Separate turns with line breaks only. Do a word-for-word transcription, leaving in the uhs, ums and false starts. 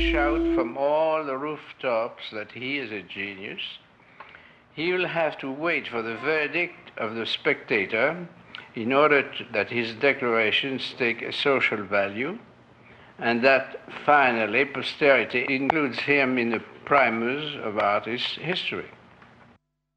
shout from all the rooftops that he is a genius. He will have to wait for the verdict of the spectator in order to, that his declarations take a social value, and that finally posterity includes him in the primus of artist history.